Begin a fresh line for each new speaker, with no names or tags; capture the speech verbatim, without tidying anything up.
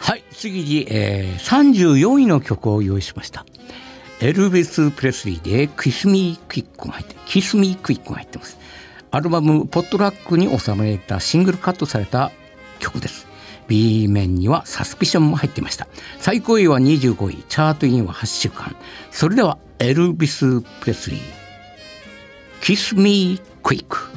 はい、次に、えー、さんじゅうよんいの曲を用意しました。エルヴィス・プレスリーでキスミークイックが入ってキスミークイックが入ってます。アルバムポットラックに収められたシングルカットされた曲です。 B 面にはサスピションも入っていました。最高位はにじゅうごい、チャートインははちしゅうかん。それではエルヴィス・プレスリーキスミークイック。